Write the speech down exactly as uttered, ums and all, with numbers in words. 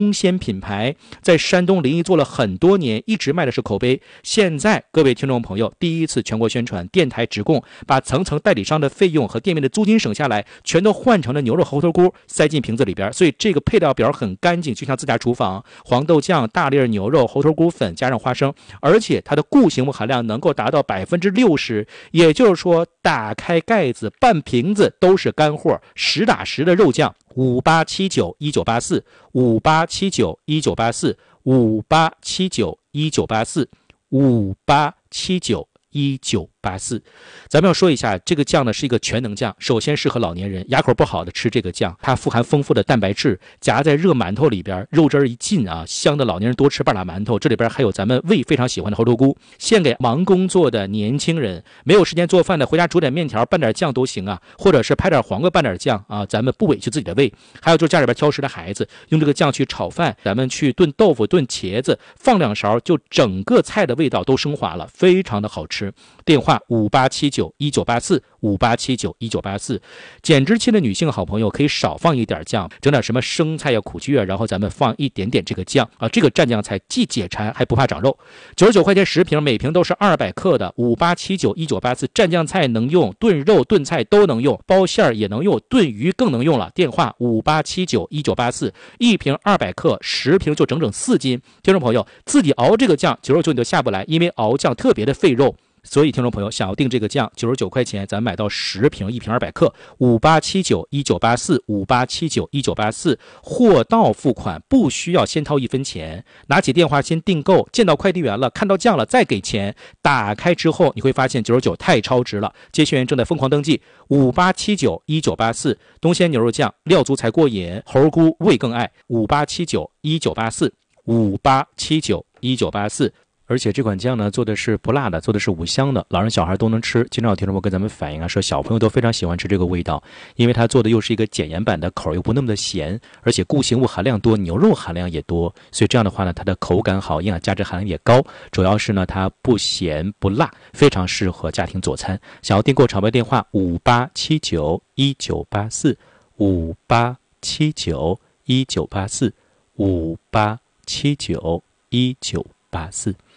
生鲜品牌，在山东临沂做了很多年，一直卖的是口碑。现在各位听众朋友，第一次全国宣传，电台直供，把层层代理商的费用和店面的租金省下来，全都换成了牛肉猴头菇，塞进瓶子里边。所以这个配料表很干净，就像自家厨房。黄豆酱、大粒牛肉、猴头菇粉加上花生，而且它的固形物含量能够达到百分之六十，也就是说，打开盖子，半瓶子都是干货，实打实的肉酱。五八七九一九八四，五八七九一九八四，五八七九一九八四，五八七九一九八四。咱们要说一下，这个酱呢是一个全能酱，首先适合老年人，牙口不好的吃这个酱，它富含丰富的蛋白质，夹在热馒头里边，肉汁儿一进啊，香的老年人多吃半拉馒头。这里边还有咱们胃非常喜欢的猴头菇，献给忙工作的年轻人，没有时间做饭的，回家煮点面条拌点酱都行啊，或者是拍点黄瓜拌点酱啊，咱们不委屈自己的胃。还有就是家里边挑食的孩子，用这个酱去炒饭，咱们去炖豆腐、炖茄子，放两勺，就整个菜的味道都升华了，非常的好吃。电话五八七九一九八四，五八七九一九八四。减脂期的女性好朋友可以少放一点酱，整点什么生菜呀、苦菊啊，然后咱们放一点点这个酱啊，这个蘸酱菜既解馋还不怕长肉。九十九块钱十瓶，每瓶都是二百克的。五八七九一九八四，蘸酱菜能用，炖肉炖菜都能用，包馅儿也能用，炖鱼更能用了。电话五八七九一九八四，一瓶二百克，十瓶就整整四斤。听众朋友自己熬这个酱，九十九你就下不来，因为熬酱特别的费肉。所以听众朋友想要订这个酱，九十九块钱，咱买到十瓶，一瓶二百克，五八七九一九八四，五八七九一九八四，货到付款，不需要先掏一分钱，拿起电话先订购，见到快递员了，看到酱了再给钱，打开之后你会发现九十九太超值了。接线员正在疯狂登记，五八七九一九八四，东鲜牛肉酱，料足才过瘾，猴菇味更爱，五八七九一九八四，五八七九一九八四。而且这款酱呢做的是不辣的，做的是五香的，老人小孩都能吃。经常有听众朋友跟咱们反映啊，说小朋友都非常喜欢吃这个味道，因为它做的又是一个减盐版的，口又不那么的咸，而且固形物含量多，牛肉含量也多，所以这样的话呢，它的口感好，营养价值含量也高，主要是呢它不咸不辣，非常适合家庭佐餐。想要订购场外电话五八七九一九八四，五八七九一九八四，五八七九一九八四。